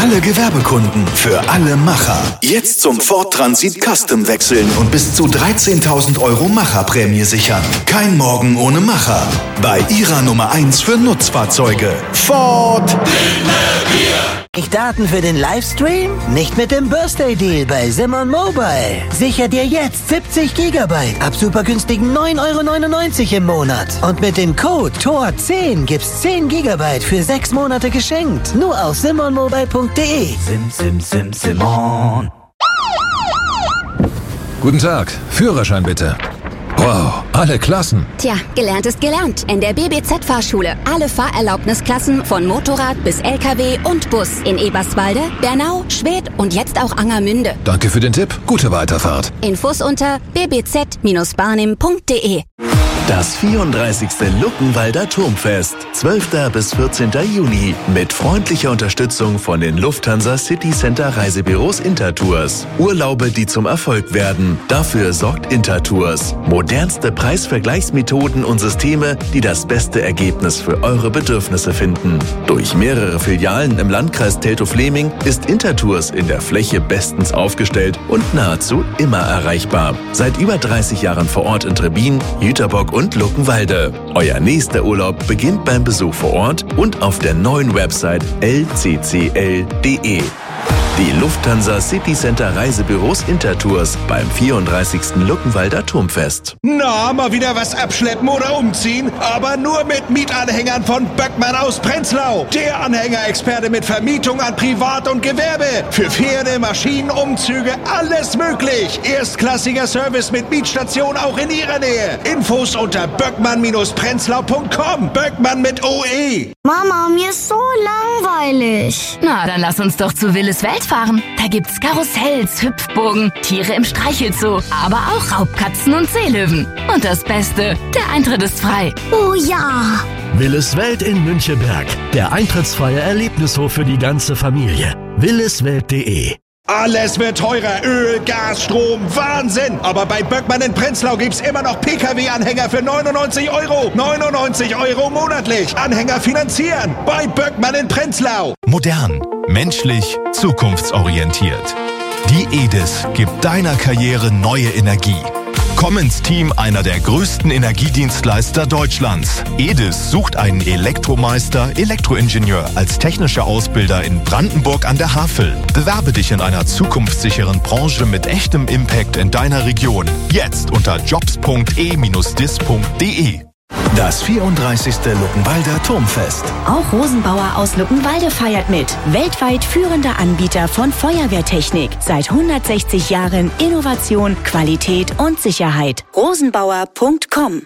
alle Gewerbekunden, für alle Macher. Jetzt zum Ford Transit Custom wechseln und bis zu 13.000 € Macherprämie sichern. Kein Morgen ohne Macher. Bei Ihrer Nummer 1 für Nutzfahrzeuge. Ford. Daten für den Livestream? Nicht mit dem Birthday Deal bei Simon Mobile. Sicher dir jetzt 70 GB ab super günstigen 9,99 € im Monat. Und mit dem Code TOR10 gibt's 10 GB für 6 Monate geschenkt. Nur auf simonmobile.de. Simon. Guten Tag, Führerschein bitte. Wow, alle Klassen. Tja, gelernt ist gelernt. In der BBZ-Fahrschule. Alle Fahrerlaubnisklassen von Motorrad bis LKW und Bus. In Eberswalde, Bernau, Schwedt und jetzt auch Angermünde. Danke für den Tipp. Gute Weiterfahrt. Infos unter bbz-barnim.de. Das 34. Luckenwalder Turmfest, 12. bis 14. Juni, mit freundlicher Unterstützung von den Lufthansa City Center Reisebüros Intertours. Urlaube, die zum Erfolg werden. Dafür sorgt Intertours. Modernste Preisvergleichsmethoden und Systeme, die das beste Ergebnis für eure Bedürfnisse finden. Durch mehrere Filialen im Landkreis Teltow-Fläming ist Intertours in der Fläche bestens aufgestellt und nahezu immer erreichbar. Seit über 30 Jahren vor Ort in Trebbin, Jüterbock und Luckenwalde. Euer nächster Urlaub beginnt beim Besuch vor Ort und auf der neuen Website lccl.de. Die Lufthansa City Center Reisebüros Intertours beim 34. Luckenwalder Turmfest. Na, mal wieder was abschleppen oder umziehen? Aber nur mit Mietanhängern von Böckmann aus Prenzlau. Der Anhängerexperte mit Vermietung an Privat und Gewerbe. Für Pferde, Maschinen, Umzüge, alles möglich. Erstklassiger Service mit Mietstation auch in Ihrer Nähe. Infos unter böckmann-prenzlau.com. Böckmann mit OE. Mama, mir ist so langweilig. Na, dann lass uns doch zu Willis Welt fahren. Da gibt's Karussells, Hüpfburgen, Tiere im Streichelzoo, aber auch Raubkatzen und Seelöwen. Und das Beste, der Eintritt ist frei. Oh ja! Willis Welt in Münchenberg. Der eintrittsfreie Erlebnishof für die ganze Familie. williswelt.de. Alles wird teurer. Öl, Gas, Strom, Wahnsinn. Aber bei Böckmann in Prenzlau gibt's immer noch Pkw-Anhänger für 99 €. 99 € monatlich. Anhänger finanzieren. Bei Böckmann in Prenzlau. Modern, menschlich, zukunftsorientiert. Die EDIS gibt deiner Karriere neue Energie. Komm ins Team einer der größten Energiedienstleister Deutschlands. EDIS sucht einen Elektromeister, Elektroingenieur als technischer Ausbilder in Brandenburg an der Havel. Bewerbe dich in einer zukunftssicheren Branche mit echtem Impact in deiner Region. Jetzt unter jobs.e-dis.de. Das 34. Luckenwalder Turmfest. Auch Rosenbauer aus Luckenwalde feiert mit. Weltweit führender Anbieter von Feuerwehrtechnik. Seit 160 Jahren Innovation, Qualität und Sicherheit. Rosenbauer.com.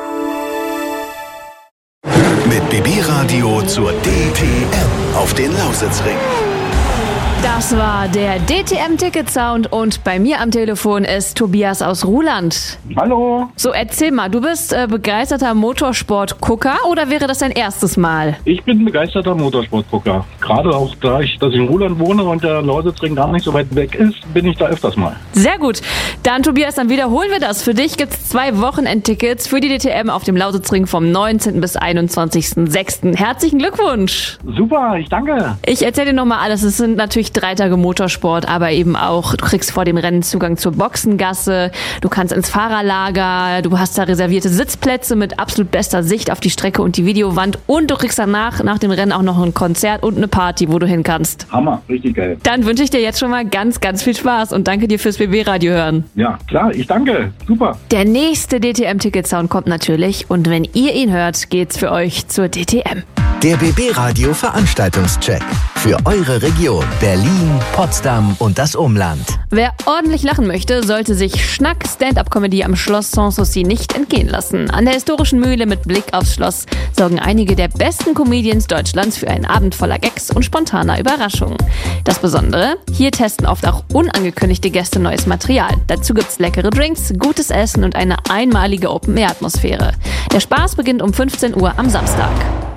Mit BB Radio zur DTM auf den Lausitzring. Das war der DTM-Ticket-Sound und bei mir am Telefon ist Tobias aus Ruhland. Hallo. So, erzähl mal, du bist begeisterter Motorsport-Gucker oder wäre das dein erstes Mal? Ich bin begeisterter Motorsport-Gucker. Gerade auch da ich in Ruhland wohne und der Lausitzring gar nicht so weit weg ist, bin ich da öfters mal. Sehr gut. Dann Tobias, dann wiederholen wir das. Für dich gibt es 2 Wochenendtickets für die DTM auf dem Lausitzring vom 19. bis 21.06. Herzlichen Glückwunsch. Super, ich danke. Ich erzähle dir nochmal alles. Es sind natürlich 3 Tage Motorsport, aber eben auch, du kriegst vor dem Rennen Zugang zur Boxengasse, du kannst ins Fahrerlager, du hast da reservierte Sitzplätze mit absolut bester Sicht auf die Strecke und die Videowand und du kriegst danach, nach dem Rennen auch noch ein Konzert und eine Party, wo du hin kannst. Hammer, richtig geil. Dann wünsche ich dir jetzt schon mal ganz, ganz viel Spaß und danke dir fürs BB-Radio hören. Ja, klar, ich danke. Super. Der nächste DTM-Ticket-Sound kommt natürlich und wenn ihr ihn hört, geht's für euch zur DTM. Der BB-Radio Veranstaltungscheck. Für eure Region Berlin, Potsdam und das Umland. Wer ordentlich lachen möchte, sollte sich Schnack Stand-Up-Comedy am Schloss Sanssouci nicht entgehen lassen. An der historischen Mühle mit Blick aufs Schloss sorgen einige der besten Comedians Deutschlands für einen Abend voller Gags und spontaner Überraschungen. Das Besondere? Hier testen oft auch unangekündigte Gäste neues Material. Dazu gibt's leckere Drinks, gutes Essen und eine einmalige Open-Air-Atmosphäre. Der Spaß beginnt um 15 Uhr am Samstag.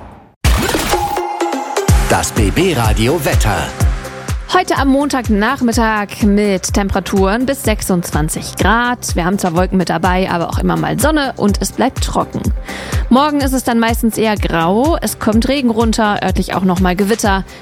Das BB-Radio Wetter. Heute am Montagnachmittag mit Temperaturen bis 26 Grad. Wir haben zwar Wolken mit dabei, aber auch immer mal Sonne und es bleibt trocken. Morgen ist es dann meistens eher grau, es kommt Regen runter, örtlich auch nochmal Gewitter.